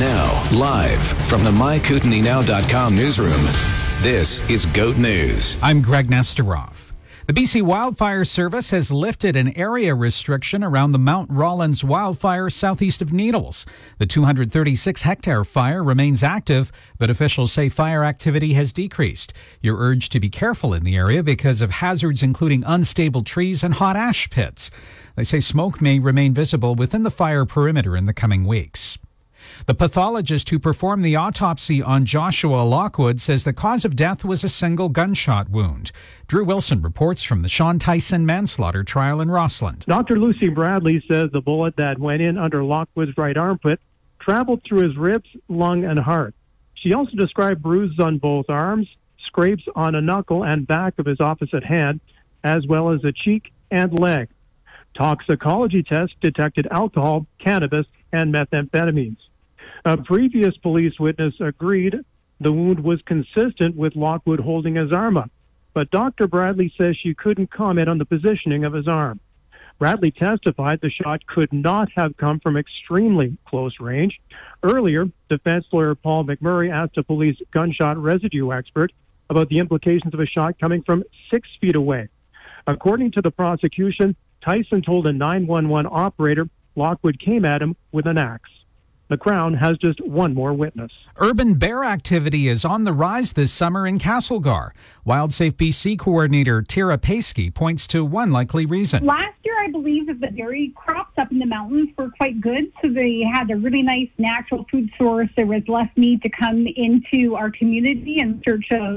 Now, live from the MyKootenays.com newsroom, this is GOAT News. I'm Greg Nesterov. The BC Wildfire Service has lifted an area restriction around the Mount Rollins wildfire southeast of Needles. The 236-hectare fire remains active, but officials say fire activity has decreased. You're urged to be careful in the area because of hazards including unstable trees and hot ash pits. They say smoke may remain visible within the fire perimeter in the coming weeks. The pathologist who performed the autopsy on Joshua Lockwood says the cause of death was a single gunshot wound. Drew Wilson reports from the Sean Tyson manslaughter trial in Rossland. Dr. Lucy Bradley says the bullet that went in under Lockwood's right armpit traveled through his ribs, lung, and heart. She also described bruises on both arms, scrapes on a knuckle and back of his opposite hand, as well as a cheek and leg. Toxicology tests detected alcohol, cannabis, and methamphetamines. A previous police witness agreed the wound was consistent with Lockwood holding his arm up, but Dr. Bradley says she couldn't comment on the positioning of his arm. Bradley testified the shot could not have come from extremely close range. Earlier, defense lawyer Paul McMurray asked a police gunshot residue expert about the implications of a shot coming from 6 feet away. According to the prosecution, Tyson told a 911 operator Lockwood came at him with an axe. The Crown has just one more witness. Urban bear activity is on the rise this summer in Castlegar. WildSafe BC coordinator Tara Paskey points to one likely reason. Last year, I believe that the dairy crops up in the mountains were quite good, so they had a really nice natural food source. There was less need to come into our community in search of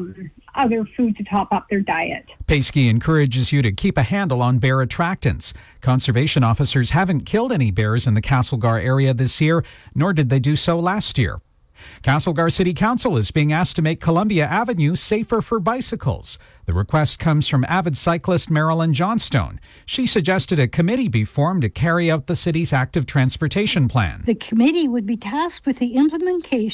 other food to top up their diet. Paskey encourages you to keep a handle on bear attractants. Conservation officers haven't killed any bears in the Castlegar area this year, nor did they do so last year. Castlegar City Council is being asked to make Columbia Avenue safer for bicycles. The request comes from avid cyclist Marilyn Johnstone. She suggested a committee be formed to carry out the city's active transportation plan. The committee would be tasked with the implementation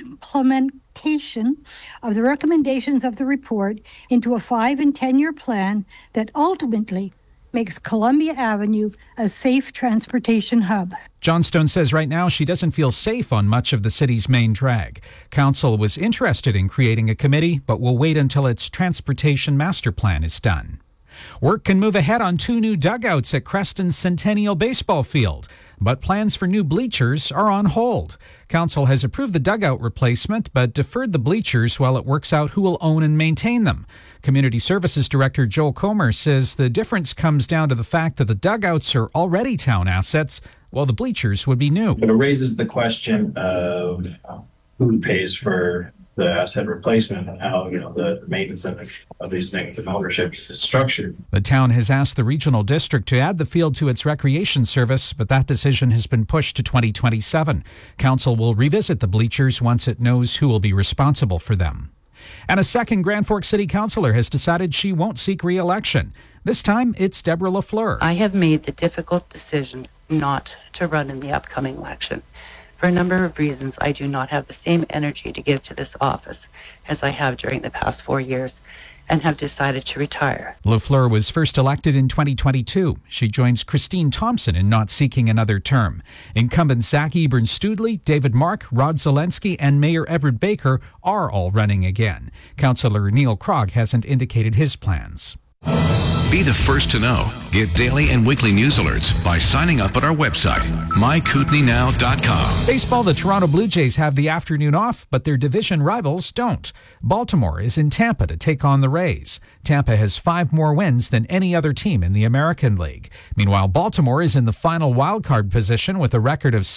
of the recommendations of the report into a 5- and 10-year plan that ultimately makes Columbia Avenue a safe transportation hub. Johnstone says right now she doesn't feel safe on much of the city's main drag. Council was interested in creating a committee, but will wait until its transportation master plan is done. Work can move ahead on 2 new dugouts at Creston's Centennial Baseball Field, but plans for new bleachers are on hold. Council has approved the dugout replacement, but deferred the bleachers while it works out who will own and maintain them. Community Services Director Joel Comer says the difference comes down to the fact that the dugouts are already town assets, while the bleachers would be new. But it raises the question of who pays for the asset replacement and how, the maintenance of these things and ownership is structured. The town has asked the regional district to add the field to its recreation service, but that decision has been pushed to 2027. Council will revisit the bleachers once it knows who will be responsible for them. And a second Grand Forks City Councillor has decided she won't seek re-election. This time, it's Deborah Lafleur. I have made the difficult decision not to run in the upcoming election. For a number of reasons, I do not have the same energy to give to this office as I have during the past 4 years, and have decided to retire. Lafleur was first elected in 2022. She joins Christine Thompson in not seeking another term. Incumbents Zach Ebern-Studley, David Mark, Rod Zelensky, and Mayor Everett Baker are all running again. Councillor Neil Krog hasn't indicated his plans. Be the first to know. Get daily and weekly news alerts by signing up at our website, MyKootenays.com. Baseball, the Toronto Blue Jays have the afternoon off, but their division rivals don't. Baltimore is in Tampa to take on the Rays. Tampa has 5 more wins than any other team in the American League. Meanwhile, Baltimore is in the final wildcard position with a record of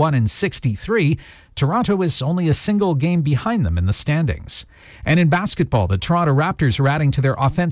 61-63. Toronto is only a single game behind them in the standings. And in basketball, the Toronto Raptors are adding to their offensive